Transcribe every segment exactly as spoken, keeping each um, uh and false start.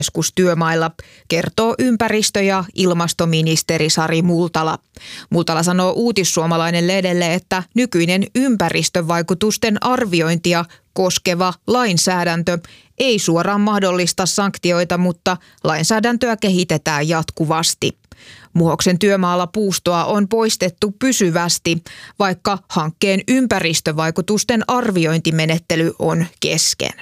keskustyömailla, kertoo ympäristö- ja ilmastoministeri Sari Multala. Multala sanoo Uutissuomalainen lehdelle, että nykyinen ympäristövaikutusten arviointia koskeva lainsäädäntö ei suoraan mahdollista sanktioita, mutta lainsäädäntöä kehitetään jatkuvasti. Muhoksen työmaalla puustoa on poistettu pysyvästi, vaikka hankkeen ympäristövaikutusten arviointimenettely on kesken.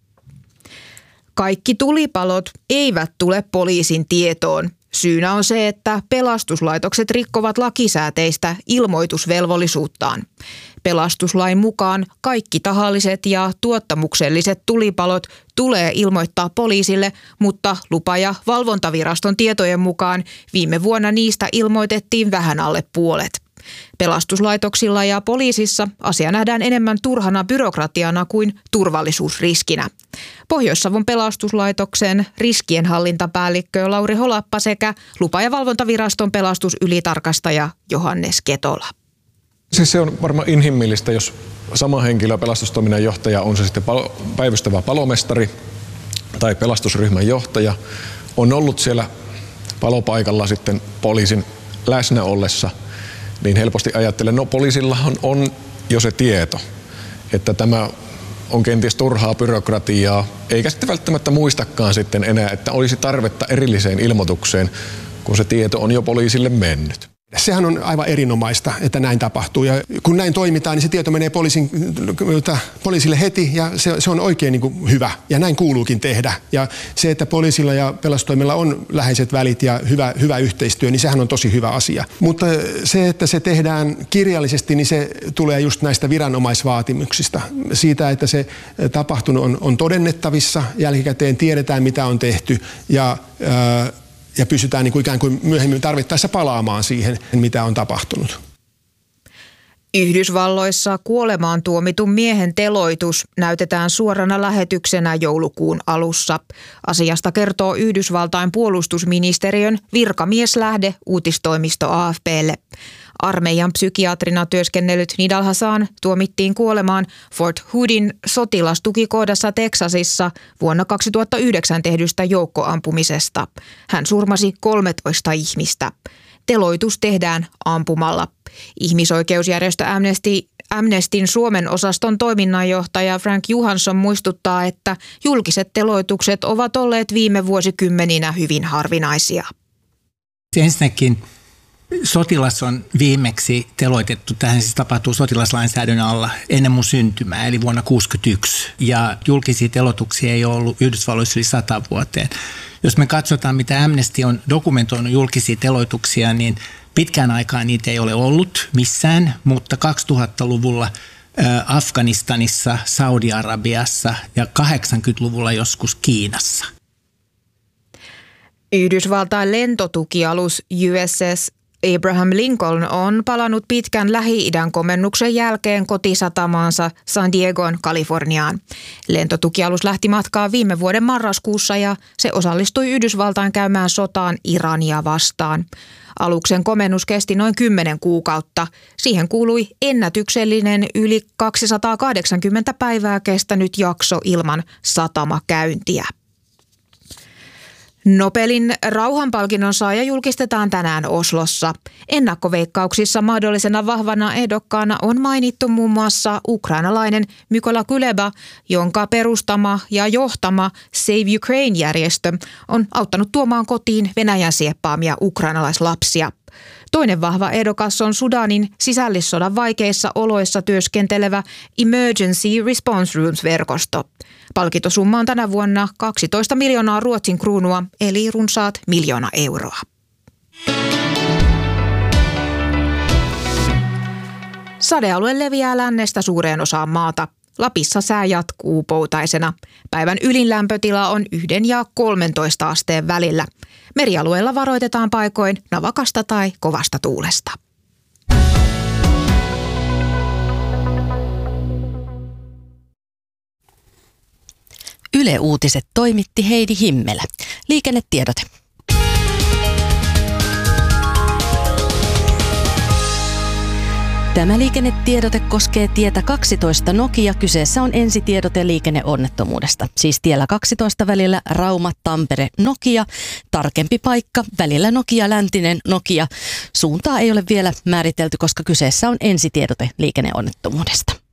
Kaikki tulipalot eivät tule poliisin tietoon. Syynä on se, että pelastuslaitokset rikkovat lakisääteistä ilmoitusvelvollisuuttaan. Pelastuslain mukaan kaikki tahalliset ja tuottamukselliset tulipalot tulee ilmoittaa poliisille, mutta lupa- ja valvontaviraston tietojen mukaan viime vuonna niistä ilmoitettiin vähän alle puolet. Pelastuslaitoksilla ja poliisissa asia nähdään enemmän turhana byrokratiana kuin turvallisuusriskinä. Pohjois-Savon pelastuslaitoksen riskienhallintapäällikkö Lauri Holappa sekä lupa- ja valvontaviraston pelastusylitarkastaja Johannes Ketola. Siis se on varmaan inhimillistä, jos sama henkilö, pelastustoiminnan johtaja, on se sitten palo, päivystävä palomestari tai pelastusryhmän johtaja, on ollut siellä palopaikalla sitten poliisin läsnä ollessa, niin helposti ajattelen, no poliisillahan on jo se tieto, että tämä on kenties turhaa byrokratiaa, eikä sitten välttämättä muistakaan sitten enää, että olisi tarvetta erilliseen ilmoitukseen, kun se tieto on jo poliisille mennyt. Sehän on aivan erinomaista, että näin tapahtuu. Ja kun näin toimitaan, niin se tieto menee poliisin, poliisille heti ja se, se on oikein niin kuin hyvä. Ja näin kuuluukin tehdä. Ja se, että poliisilla ja pelastustoimella on läheiset välit ja hyvä, hyvä yhteistyö, niin sehän on tosi hyvä asia. Mutta se, että se tehdään kirjallisesti, niin se tulee just näistä viranomaisvaatimuksista. Siitä, että se tapahtunut on, on todennettavissa, jälkikäteen tiedetään, mitä on tehty ja ää, ja pystytään niin kuin ikään kuin myöhemmin tarvittaessa palaamaan siihen, mitä on tapahtunut. Yhdysvalloissa kuolemaan tuomitun miehen teloitus näytetään suorana lähetyksenä joulukuun alussa. Asiasta kertoo Yhdysvaltain puolustusministeriön virkamieslähde uutistoimisto A F P:lle. Armeijan psykiatrina työskennellyt Nidal Hasan tuomittiin kuolemaan Fort Hoodin sotilastukikohdassa Teksasissa vuonna kaksituhattayhdeksän tehdystä joukkoampumisesta. Hän surmasi kolmetoista ihmistä. Teloitus tehdään ampumalla. Ihmisoikeusjärjestö Amnesty, Amnestyn Suomen osaston toiminnanjohtaja Frank Johansson muistuttaa, että julkiset teloitukset ovat olleet viime vuosikymmeninä hyvin harvinaisia. Ensinnäkin sotilas on viimeksi teloitettu, tähän siis tapahtuu sotilaslainsäädännön alla ennen mun syntymää, eli vuonna tuhatyhdeksänsataakuusikymmentäyksi. Ja julkisia teloituksia ei ole ollut Yhdysvalloissa yli sata vuoteen. Jos me katsotaan, mitä Amnesty on dokumentoinut julkisia teloituksia, niin pitkään aikaa niitä ei ole ollut missään, mutta kaksituhattaluvulla Afganistanissa, Saudi-Arabiassa ja kahdeksankymmentäluvulla joskus Kiinassa. Yhdysvaltain lentotukialus U S S Abraham Lincoln on palannut pitkän Lähi-idän komennuksen jälkeen kotisatamaansa San Diegoon, Kaliforniaan. Lentotukialus lähti matkaan viime vuoden marraskuussa ja se osallistui Yhdysvaltain käymään sotaan Irania vastaan. Aluksen komennus kesti noin kymmenen kuukautta. Siihen kuului ennätyksellinen yli kaksisataakahdeksankymmentä päivää kestänyt jakso ilman satamakäyntiä. Nobelin rauhanpalkinnon saaja julkistetaan tänään Oslossa. Ennakkoveikkauksissa mahdollisena vahvana ehdokkaana on mainittu muun muassa ukrainalainen Mykola Kuleba, jonka perustama ja johtama Save Ukraine-järjestö on auttanut tuomaan kotiin Venäjän sieppaamia ukrainalaislapsia. Toinen vahva ehdokas on Sudanin sisällissodan vaikeissa oloissa työskentelevä Emergency Response Rooms-verkosto. Palkintosumma on tänä vuonna kaksitoista miljoonaa Ruotsin kruunua, eli runsaat miljoona euroa. Sadealue leviää lännestä suureen osaan maata. Lapissa sää jatkuu poutaisena. Päivän ylin lämpötila on yhden ja kolmentoista asteen välillä. Merialueella varoitetaan paikoin navakasta tai kovasta tuulesta. Yle Uutiset toimitti Heidi Himmelä. Liikennetiedote. Tämä liikennetiedote koskee tietä kaksitoista Nokia. Kyseessä on ensitiedote liikenneonnettomuudesta. Siis tiellä kaksitoista välillä Rauma-Tampere-Nokia. Tarkempi paikka välillä Nokia-Läntinen Nokia. Suuntaa ei ole vielä määritelty, koska kyseessä on ensitiedote liikenneonnettomuudesta.